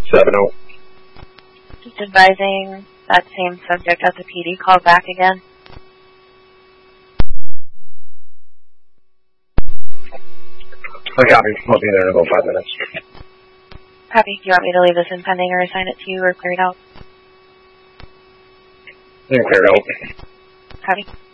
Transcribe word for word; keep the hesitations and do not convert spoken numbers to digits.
seven oh. Just advising that same subject at the P D call back again. I copy. I'll be there in about five minutes. Copy. Do you want me to leave this in pending or assign it to you or clear it out? You can clear it out. Copy.